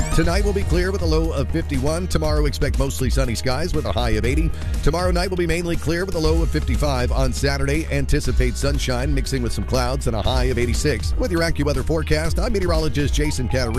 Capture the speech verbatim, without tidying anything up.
Tonight will be clear with a low of fifty-one. Tomorrow, expect mostly sunny skies with a high of eighty. Tomorrow night will be mainly clear with a low of fifty-five. On Saturday, anticipate sunshine mixing with some clouds and a high of eighty-six. With your AccuWeather forecast, I'm meteorologist Jason Catarina.